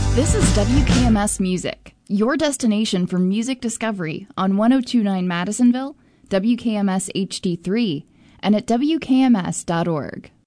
This is WKMS Music, your destination for music discovery on 1029 Madisonville, WKMS HD3, and at WKMS.org.